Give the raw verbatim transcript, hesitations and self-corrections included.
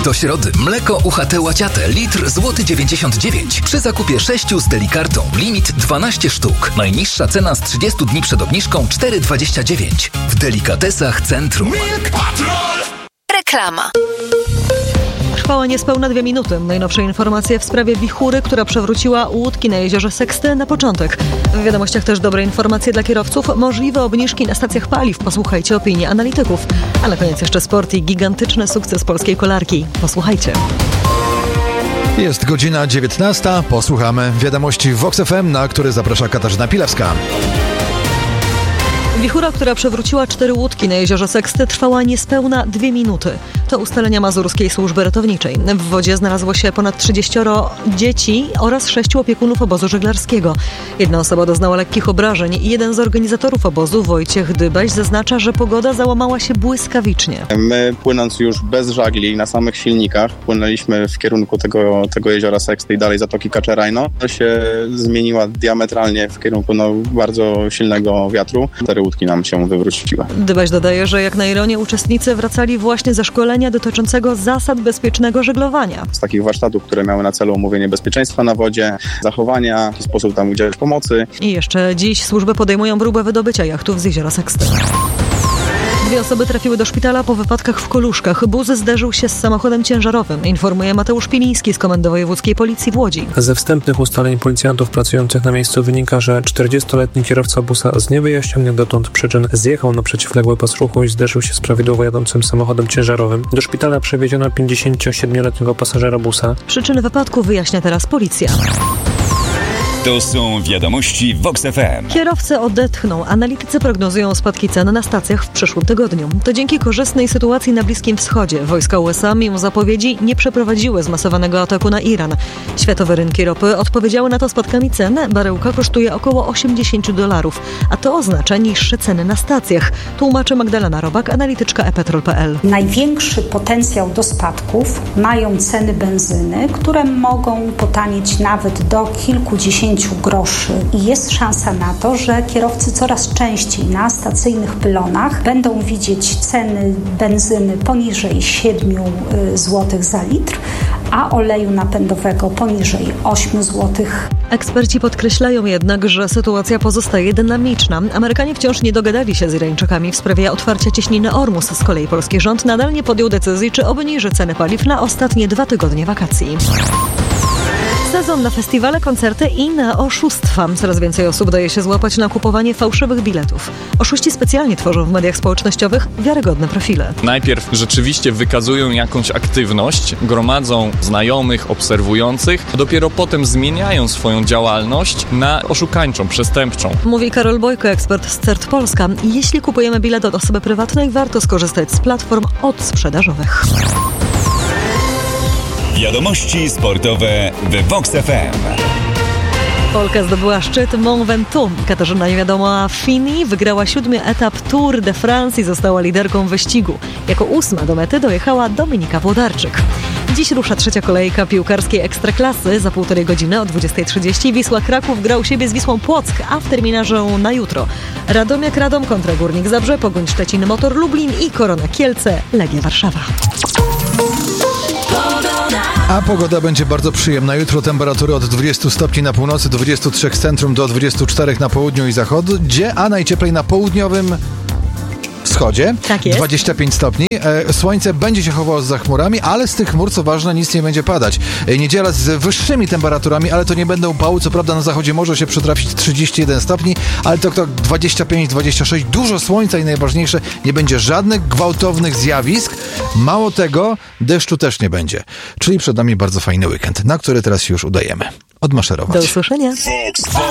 Do środy mleko U H T łaciate litr złoty dziewięćdziesiąt dziewięć. Przy zakupie sześciu z Delikartą limit dwanaście sztuk. Najniższa cena z trzydziestu dni przed obniżką cztery dwadzieścia dziewięć. W delikatesach Centrum. Milk Patrol. Reklama. Trwała niespełna dwie minuty. Najnowsze informacje w sprawie wichury, która przewróciła łódki na jeziorze Sexty na początek. W wiadomościach też dobre informacje dla kierowców. Możliwe obniżki na stacjach paliw. Posłuchajcie opinii analityków. A na koniec jeszcze sport i gigantyczny sukces polskiej kolarki. Posłuchajcie. Jest godzina dziewiętnasta. Posłuchamy wiadomości w Vox F M, na które zaprasza Katarzyna Pilewska. Wichura, która przewróciła cztery łódki na jeziorze Sexty, trwała niespełna dwie minuty. To ustalenia Mazurskiej Służby Ratowniczej. W wodzie znalazło się ponad trzydzieścioro dzieci oraz sześciu opiekunów obozu żeglarskiego. Jedna osoba doznała lekkich obrażeń i jeden z organizatorów obozu, Wojciech Dybaś, zaznacza, że pogoda załamała się błyskawicznie. My, płynąc już bez żagli na samych silnikach, płynęliśmy w kierunku tego, tego jeziora Sexty i dalej Zatoki Kaczerajno. To się zmieniła diametralnie w kierunku no, bardzo silnego wiatru. Cztery łódki nam się wywróciły. Dybaś dodaje, że jak na ironię uczestnicy wracali właśnie ze szkolenia dotyczącego zasad bezpiecznego żeglowania. Z takich warsztatów, które miały na celu omówienie bezpieczeństwa na wodzie, zachowania, w jaki sposób tam udzielać pomocy. I jeszcze dziś służby podejmują próbę wydobycia jachtów z jeziora Sexty. Dwie osoby trafiły do szpitala po wypadkach w Koluszkach. Bus zderzył się z samochodem ciężarowym, informuje Mateusz Piliński z Komendy Wojewódzkiej Policji w Łodzi. Ze wstępnych ustaleń policjantów pracujących na miejscu wynika, że czterdziestoletni kierowca busa z niewyjaśnionych dotąd przyczyn zjechał na przeciwległy pas ruchu i zderzył się z prawidłowo jadącym samochodem ciężarowym. Do szpitala przewieziono pięćdziesięciosiedmioletniego pasażera busa. Przyczyny wypadku wyjaśnia teraz policja. To są wiadomości Vox F M. Kierowcy odetchną. Analitycy prognozują spadki cen na stacjach w przyszłym tygodniu. To dzięki korzystnej sytuacji na Bliskim Wschodzie. Wojska U S A mimo zapowiedzi nie przeprowadziły zmasowanego ataku na Iran. Światowe rynki ropy odpowiedziały na to spadkami cen. Baryłka kosztuje około osiemdziesiąt dolarów, a to oznacza niższe ceny na stacjach. Tłumaczy Magdalena Robak, analityczka e petrol kropka pe el. Największy potencjał do spadków mają ceny benzyny, które mogą potanieć nawet do kilkudziesięciu groszy i jest szansa na to, że kierowcy coraz częściej na stacyjnych pylonach będą widzieć ceny benzyny poniżej siedmiu złotych za litr, a oleju napędowego poniżej ośmiu złotych. Eksperci podkreślają jednak, że sytuacja pozostaje dynamiczna. Amerykanie wciąż nie dogadali się z Irańczykami w sprawie otwarcia cieśniny Ormus. Z kolei polski rząd nadal nie podjął decyzji, czy obniży ceny paliw na ostatnie dwa tygodnie wakacji. Sezon na festiwale, koncerty i na oszustwa. Coraz więcej osób daje się złapać na kupowanie fałszywych biletów. Oszuści specjalnie tworzą w mediach społecznościowych wiarygodne profile. Najpierw rzeczywiście wykazują jakąś aktywność, gromadzą znajomych, obserwujących, a dopiero potem zmieniają swoją działalność na oszukańczą, przestępczą. Mówi Karol Bojko, ekspert z CERT Polska. Jeśli kupujemy bilet od osoby prywatnej, warto skorzystać z platform odsprzedażowych. Wiadomości sportowe w Vox F M. Polka zdobyła szczyt Mont Ventoux. Katarzyna Niewiadoma Fini wygrała siódmy etap Tour de France i została liderką wyścigu. Jako ósma do mety dojechała Dominika Włodarczyk. Dziś rusza trzecia kolejka piłkarskiej Ekstraklasy. Za półtorej godziny o dwudziestej trzydzieści Wisła Kraków gra u siebie z Wisłą Płock, a w terminarzu na jutro Radomiak Radom kontra Górnik Zabrze, Pogoń Szczecin Motor Lublin i Korona Kielce Legia Warszawa. A pogoda będzie bardzo przyjemna. Jutro temperatury od dwudziestu stopni na północy, dwudziestu trzech w centrum do dwudziestu czterech na południu i zachodzie, a najcieplej na południowym wschodzie. Tak jest. dwadzieścia pięć stopni. E, słońce będzie się chowało za chmurami, ale z tych chmur, co ważne, nic nie będzie padać. E, niedziela z wyższymi temperaturami, ale to nie będą upały. Co prawda na zachodzie może się przytrafić trzydzieści jeden stopni, ale to, to dwadzieścia pięć dwadzieścia sześć. Dużo słońca i najważniejsze, nie będzie żadnych gwałtownych zjawisk. Mało tego, deszczu też nie będzie. Czyli przed nami bardzo fajny weekend, na który teraz się już udajemy odmaszerować. Do usłyszenia.